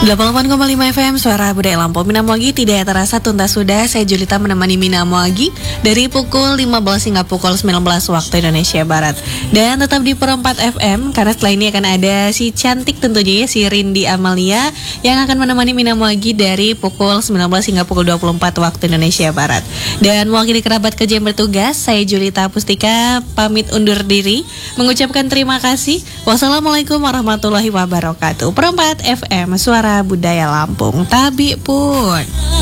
88,5 FM Suara Budaya Lampung. Minamoagi tidak terasa tuntas sudah. Saya Julita menemani Minamoagi dari pukul 15 hingga pukul 19 waktu Indonesia Barat. Dan tetap di Perempat FM karena setelah ini akan ada si cantik tentunya ya, si Rindi Amalia yang akan menemani Minamoagi dari pukul 19 hingga pukul 24 waktu Indonesia Barat. Dan mewakili kerabat kerja yang bertugas, saya Julita Pustika pamit undur diri mengucapkan terima kasih. Wassalamualaikum warahmatullahi wabarakatuh. Perempat FM Suara Budaya Lampung. Tabi pun.